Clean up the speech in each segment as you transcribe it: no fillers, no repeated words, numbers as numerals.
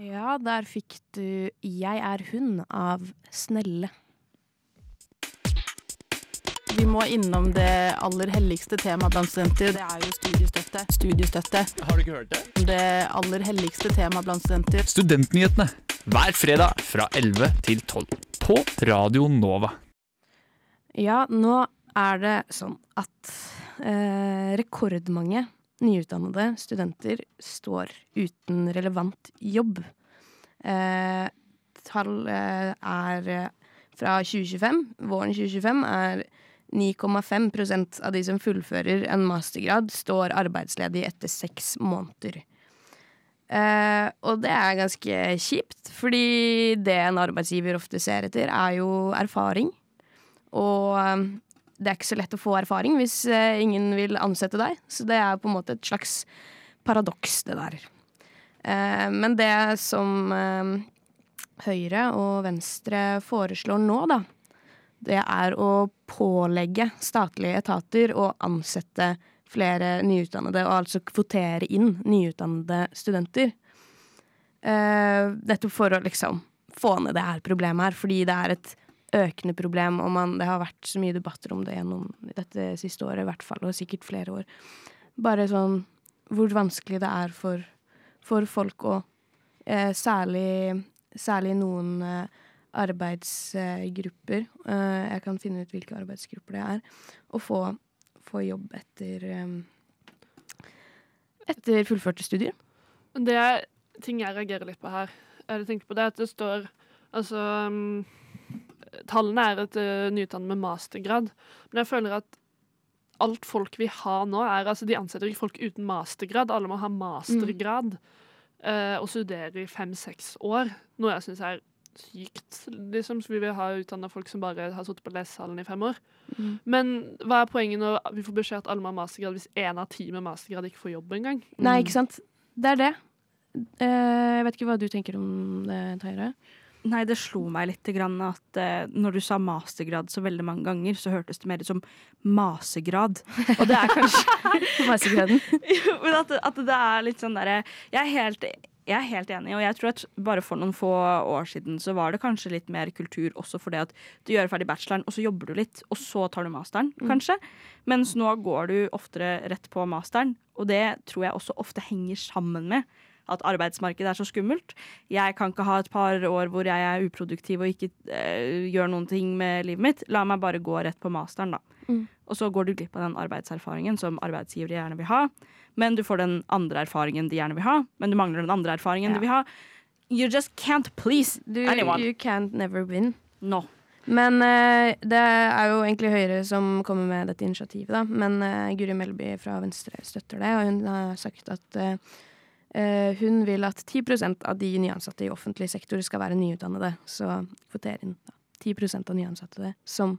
Ja, der fikk du Jeg er hun av Snelle. Vi må innom det aller helligste temaet blant studenter. Det er jo studiestøtte. Studiestøtte. Har du ikke hørt det? Det aller helligste temaet blant studenter. Studentnyhetene. Hver fredag fra 11 til 12. På Radio Nova. Ja, nå er det sånn at rekordmange nyutdannede studenter står uten relevant jobb. Tall er fra 2025, våren 2025, er 9,5% av de som fullfører en mastergrad står arbeidsledig etter 6 måneder. Og det er ganske kjipt, fordi det en arbeidsgiver ofte ser etter er jo erfaring. Og det er ikke så lett å få erfaring hvis ingen vil ansette deg. Så det er på en måte et slags paradoks, det der. Men det som Høyre og Venstre foreslår nå, da, det er å pålegge statlige etater å ansette flere nyutdannede, og altså kvotere inn nyutdannede studenter. Dette for å liksom få ned det her problemet her, fordi det er et økende problem, og det har vært så mye debatter om det gjennom dette siste året, i hvert fall, og sikkert flere år. Bare sånn, hvor vanskelig det er for folk å, særlig noen arbeidsgrupper, jeg kan finne ut hvilke arbeidsgrupper det er, å få jobb etter fullførte studier. Det er ting jeg reagerer litt på her. Jeg tenker på det at det står, altså, tallene er et nyutdannet med mastergrad, men jeg føler at alt folk vil ha nå altså de ansetter ikke folk uten mastergrad, alle må ha mastergrad og studere i 5-6 år, noe jeg synes er sykt, liksom, så vi vil ha utdannet folk som bare har suttet på lesesalen i 5 år. Men hva er poenget når vi får beskjed at alle må ha mastergrad hvis 1 av 10 med mastergrad ikke får jobb engang? Nei, ikke sant? Det er det. Jeg vet ikke hva du tenker om det, Tyra? Nei, det slo meg litt grann at når du sa mastergrad så veldig mange ganger, så hørtes det mer ut som masegrad. Og det er kanskje masegraden. Men at det er litt sånn derre jeg er helt enig, og jeg tror at bare for noen få år siden så var det kanskje litt mer kultur også for det at du gjør ferdig bacheloren, og så jobber du litt, og så tar du masteren, kanskje. Mens nå går du oftere rett på masteren, og det tror jeg også ofte henger sammen med at arbeidsmarkedet er så skummelt. Jeg kan ikke ha et par år hvor jeg er uproduktiv og ikke gjør noen ting med livet mitt. La meg bare gå rett på masteren, da. Og så går du glipp av den arbeidserfaringen som arbeidsgivere gjerne vil ha. Men du får den andre erfaringen de gjerne vil ha. Men du mangler den andre erfaringen de vil ha. You just can't please anyone. You can't never win. No. Men det er jo egentlig Høyre som kommer med dette initiativet, da. Men Guri Melby fra Venstre støtter det, og hun har sagt at hun vil at 10% av de nyansatte i offentlig sektor skal være nyutdannede. Så kvoter inn 10% av nyansatte som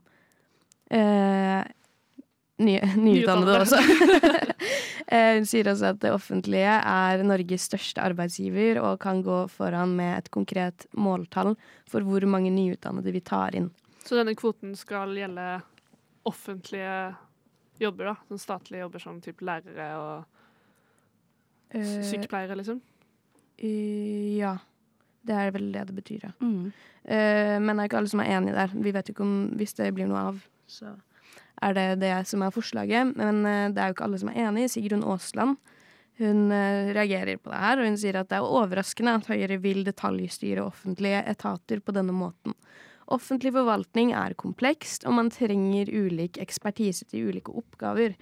nyutdannede også. Hun sier også at det offentlige er Norges største arbeidsgiver og kan gå foran med et konkret måltall for hvor mange nyutdannede vi tar inn. Så denne kvoten skal gjelde offentlige jobber, da? Sånn statlige jobber som typ lærere og sykepleiere, liksom? Ja. Det er vel det det betyr, ja. Men det er ikke alle som er enige der. Vi vet jo ikke om, hvis det blir noe av, så er det som er forslaget. Men det er jo ikke alle som er enige. Sigrun Aasland, hun reagerer på det her, og hun sier at det er overraskende at Høyre vil detaljstyre offentlige etater på denne måten. Offentlig forvaltning er komplekst, og man trenger ulik ekspertise til ulike oppgaver.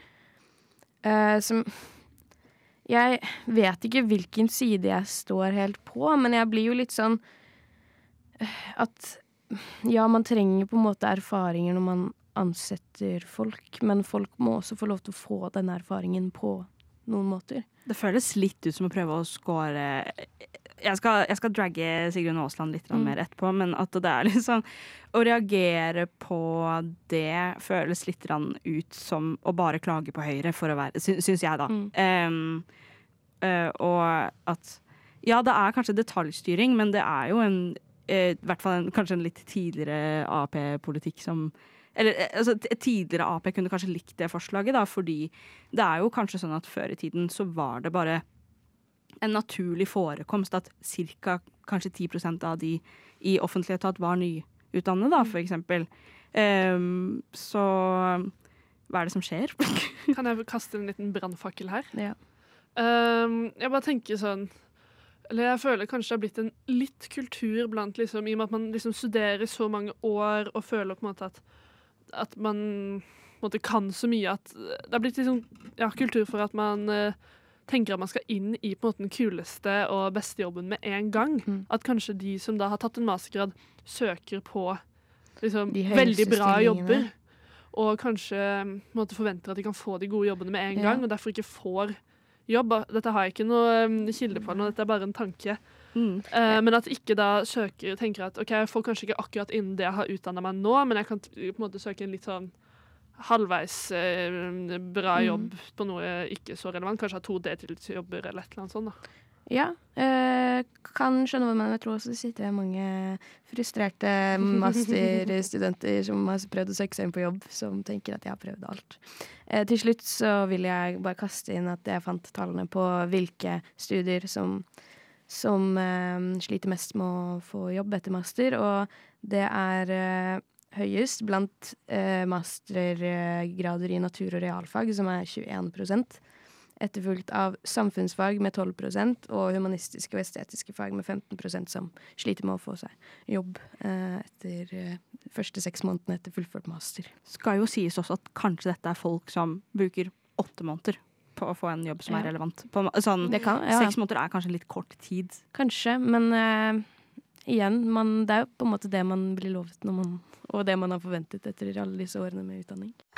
Jeg vet ikke hvilken side jeg står helt på, men jeg blir jo litt sånn at ja, man trenger på en måte erfaringer når man ansetter folk, men folk må også få lov til å få denne erfaringen på noen måter. Det føles litt ut som å prøve å score. Jeg skal dragge Sigrun Aasland litt mer etterpå, men at det er liksom å reagere på det føles litt ut som å bare klage på Høyre for å være, syns jeg da. Og at ja, det er kanskje detaljstyring, men det er jo i hvert fall kanskje en litt tidligere AP-politikk som altså, tidligere AP kunne kanskje likt det forslaget da, fordi det er jo kanskje sånn at før i tiden så var det bare en naturlig forekomst at cirka kanskje 10% av de i offentlig etat var nyutdannede, da, for eksempel. Så hva er det som skjer? Kan jeg kaste en liten brannfakkel her? Ja. Jeg bare tenker sånn, eller jeg føler kanskje det har blitt en litt kultur blant liksom, i og med at man liksom studerer så mange år og føler på en måte at man på en måte kan så mye at det har blitt liksom, ja, kultur for at man tenker at man skal inn i på en måte den kuleste og beste jobben med en gang. At kanskje de som da har tatt en mastergrad søker på liksom, veldig bra jobber og kanskje på en måte forventer at de kan få de gode jobbene med en gang og derfor ikke får jobb. Dette har jeg ikke noe kilde på, dette er bare en tanke. Men at ikke da tenker at ok, jeg får kanskje ikke akkurat innen det jeg har utdannet meg nå, men jeg kan på en måte søke en litt sånn halvveis bra jobb på noe ikke så relevant. Kanskje ha 2 deltidsjobber eller et eller annet sånt da. Ja, kan skjønne hva man tror også. Det sitter mange frustrerte masterstudenter som har prøvd å søke seg inn på jobb, som tenker at jeg har prøvd alt. Til slutt så vil jeg bare kaste inn at jeg fant tallene på hvilke studier som sliter mest med å få jobb etter master, og det er høyest blant mastergrader i natur- og realfag, som er 21%. Etterfulgt av samfunnsfag med 12% og humanistiske og estetiske fag med 15%, som sliter med å få seg jobb etter første 6 månedene etter fullført master. Skal jo sies også at kanskje dette er folk som bruker 8 måneder på å få en jobb som er relevant. Sånn, 6 måneder er kanskje litt kort tid. Kanskje, men igjen, det er jo på en måte det man blir lovet og det man har forventet etter alle disse årene med utdanning.